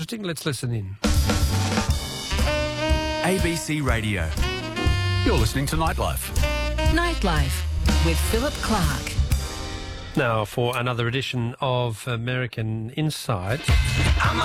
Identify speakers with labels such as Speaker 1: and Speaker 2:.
Speaker 1: interesting. Let's listen in.
Speaker 2: ABC Radio. You're listening to Nightlife.
Speaker 3: Nightlife with Philip Clark.
Speaker 1: Now for another edition of American Insight.
Speaker 4: I'm